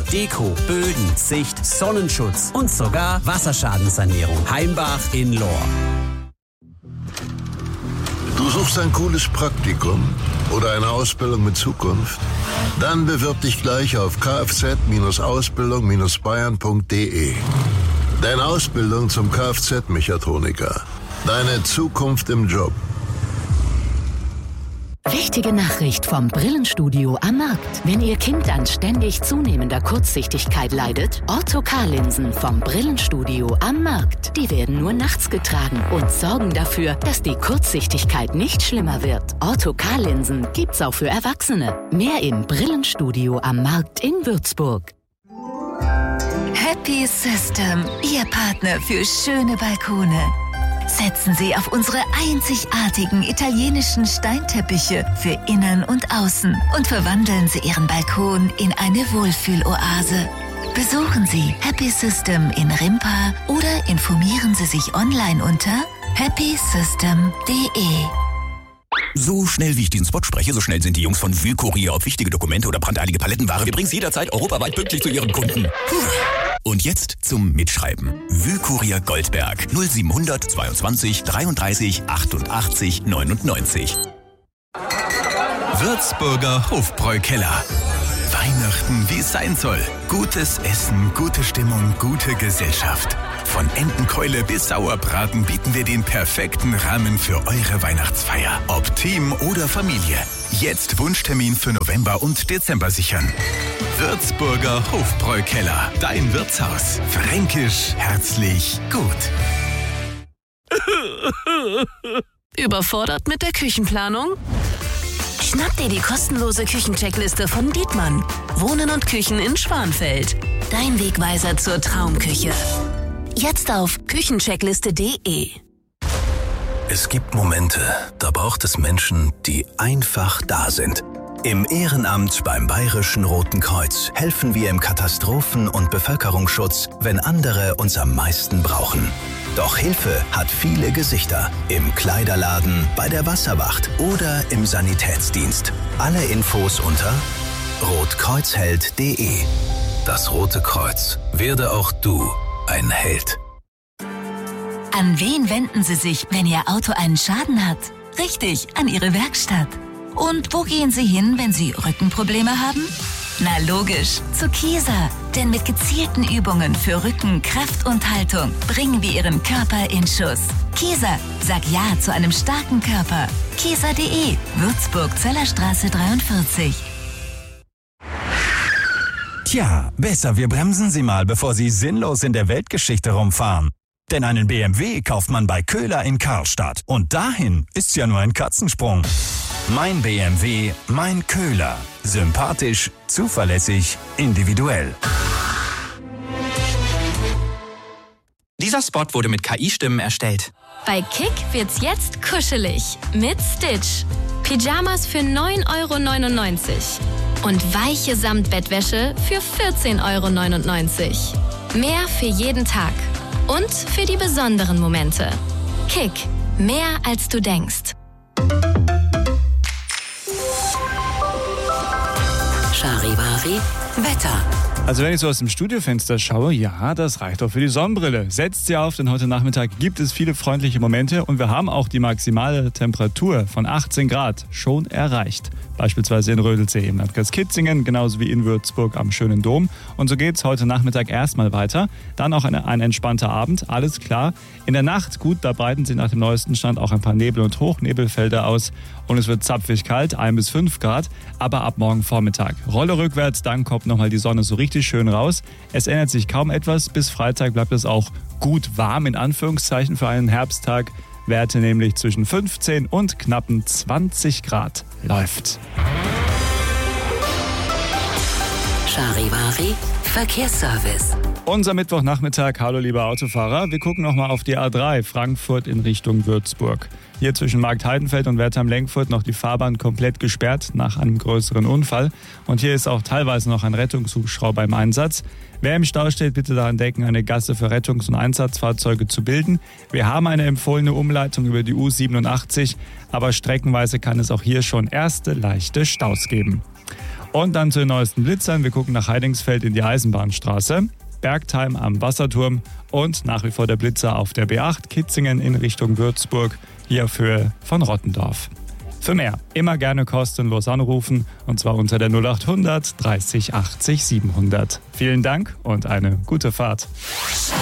Deko, Böden, Sicht, Sonnenschutz und sogar Wasserschadenssanierung. Heimbach in Lohr. Du suchst ein cooles Praktikum oder eine Ausbildung mit Zukunft? Dann bewirb dich gleich auf kfz-ausbildung-bayern.de. Deine Ausbildung zum Kfz-Mechatroniker. Deine Zukunft im Job. Wichtige Nachricht vom Brillenstudio am Markt. Wenn Ihr Kind an ständig zunehmender Kurzsichtigkeit leidet, Ortho-K-Linsen vom Brillenstudio am Markt. Die werden nur nachts getragen und sorgen dafür, dass die Kurzsichtigkeit nicht schlimmer wird. Ortho-K-Linsen gibt's auch für Erwachsene. Mehr im Brillenstudio am Markt in Würzburg. Happy System, Ihr Partner für schöne Balkone. Setzen Sie auf unsere einzigartigen italienischen Steinteppiche für Innen und Außen und verwandeln Sie Ihren Balkon in eine Wohlfühloase. Besuchen Sie Happy System in Rimpa oder informieren Sie sich online unter happysystem.de. So schnell wie ich den Spot spreche, so schnell sind die Jungs von Wühlkurier. Ob wichtige Dokumente oder brandeilige Palettenware, wir bringen es jederzeit europaweit pünktlich zu Ihren Kunden. Und jetzt zum Mitschreiben. Wühlkurier Goldberg 0700 22 33 88 99. Würzburger Hofbräukeller. Weihnachten, wie es sein soll. Gutes Essen, gute Stimmung, gute Gesellschaft. Von Entenkeule bis Sauerbraten bieten wir den perfekten Rahmen für eure Weihnachtsfeier. Ob Team oder Familie. Jetzt Wunschtermin für November und Dezember sichern. Würzburger Hofbräukeller. Dein Wirtshaus. Fränkisch, herzlich, gut. Überfordert mit der Küchenplanung? Schnapp dir die kostenlose Küchencheckliste von Dietmann. Wohnen und Küchen in Schwanfeld. Dein Wegweiser zur Traumküche. Jetzt auf küchencheckliste.de. Es gibt Momente, da braucht es Menschen, die einfach da sind. Im Ehrenamt beim Bayerischen Roten Kreuz helfen wir im Katastrophen- und Bevölkerungsschutz, wenn andere uns am meisten brauchen. Doch Hilfe hat viele Gesichter. Im Kleiderladen, bei der Wasserwacht oder im Sanitätsdienst. Alle Infos unter rotkreuzheld.de. Das Rote Kreuz. Werde auch du ein Held. An wen wenden Sie sich, wenn Ihr Auto einen Schaden hat? Richtig, an Ihre Werkstatt. Und wo gehen Sie hin, wenn Sie Rückenprobleme haben? Na logisch, zu Kieser. Denn mit gezielten Übungen für Rücken, Kraft und Haltung bringen wir Ihren Körper in Schuss. Kieser, sag Ja zu einem starken Körper. Kieser.de, Würzburg, Zellerstraße 43. Tja, besser wir bremsen Sie mal, bevor Sie sinnlos in der Weltgeschichte rumfahren. Denn einen BMW kauft man bei Köhler in Karlstadt. Und dahin ist's ja nur ein Katzensprung. Mein BMW, mein Köhler. Sympathisch, zuverlässig, individuell. Dieser Spot wurde mit KI-Stimmen erstellt. Bei Kick wird's jetzt kuschelig mit Stitch. Pyjamas für 9,99 € und weiche Samtbettwäsche für 14,99 €. Mehr für jeden Tag und für die besonderen Momente. Kick, mehr als du denkst. Charivari, Wetter. Also wenn ich so aus dem Studiofenster schaue, ja, das reicht auch für die Sonnenbrille. Setzt sie auf, denn heute Nachmittag gibt es viele freundliche Momente und wir haben auch die maximale Temperatur von 18 Grad schon erreicht. Beispielsweise in Rödelsee im Landkreis Kitzingen, genauso wie in Würzburg am schönen Dom. Und so geht es heute Nachmittag erstmal weiter. Dann auch ein entspannter Abend, alles klar. In der Nacht, gut, da breiten sich nach dem neuesten Stand auch ein paar Nebel- und Hochnebelfelder aus. Und es wird zapfig kalt, 1 bis 5 Grad, aber ab morgen Vormittag. Rolle rückwärts, dann kommt nochmal die Sonne so richtig schön raus. Es ändert sich kaum etwas, bis Freitag bleibt es auch gut warm, in Anführungszeichen, für einen Herbsttag. Werte nämlich zwischen 15 und knappen 20 Grad. Läuft. Charivari, Verkehrsservice. Unser Mittwochnachmittag, hallo liebe Autofahrer. Wir gucken nochmal auf die A3 Frankfurt in Richtung Würzburg. Hier zwischen Marktheidenfeld und Wertheim-Lenkfurt noch die Fahrbahn komplett gesperrt nach einem größeren Unfall. Und hier ist auch teilweise noch ein Rettungshubschrauber im Einsatz. Wer im Stau steht, bitte daran denken, eine Gasse für Rettungs- und Einsatzfahrzeuge zu bilden. Wir haben eine empfohlene Umleitung über die U87, aber streckenweise kann es auch hier schon erste leichte Staus geben. Und dann zu den neuesten Blitzern. Wir gucken nach Heidingsfeld in die Eisenbahnstraße, Bergtheim am Wasserturm und nach wie vor der Blitzer auf der B8 Kitzingen in Richtung Würzburg, hier auf Höhe von Rottendorf. Für mehr immer gerne kostenlos anrufen und zwar unter der 0800 30 80 700. Vielen Dank und eine gute Fahrt.